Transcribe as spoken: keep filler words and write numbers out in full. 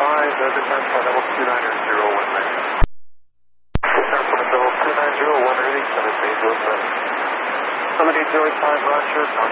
five, uh, this time for level two nine zero one nine. This time for level two nine zero one eight seven eight zero seven. seven eight zero eight five, Roger.